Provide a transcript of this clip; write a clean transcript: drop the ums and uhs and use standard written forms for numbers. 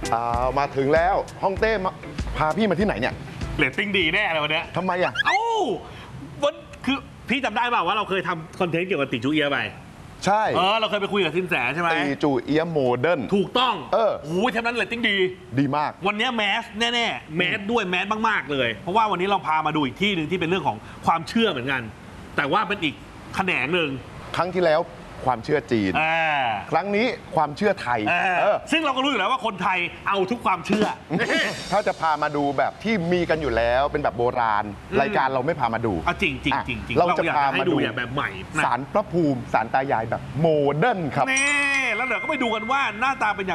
มาถึงแล้วฮ่องเต้พาพี่มาที่ไหนเนี่ยเรตติ้งดีแน่เลยวันนี้ทำไมอ่ะวันคือพี่จำได้เปล่าว่าเราเคยทำคอนเทนต์เกี่ยวกับติจูเอียไปใช่เราเคยไปคุยกับสินแสใช่ไหมติจูเอียโมเดิร์นถูกต้องโอ้ยเทปนั้นเรตติ้งดีมากวันนี้แมสแน่ๆแมสด้วยแมสมากๆเลยเพราะว่าวันนี้เราพามาดูอีกที่หนึ่งที่เป็นเรื่องของความเชื่อเหมือนกันแต่ว่าเป็นอีกแขนงหนึ่งครั้งที่แล้วความเชื่อจีนครั้งนี้ความเชื่อไทยซึ่งเราก็รู้อยู่แล้วว่าคนไทยเอาทุกความเชื่อถ้าจะพามาดูแบบที่มีกันอยู่แล้วเป็นแบบโบราณรายการเราไม่พามาดูจริงเราจะพามาดูแบบใหม่ศาลพระภูมิศาลตายายแบบโมเดิร์นครับนี่แล้วเดี๋ยวก็ไปดูกันว่าหน้าตาเป็นอย่าง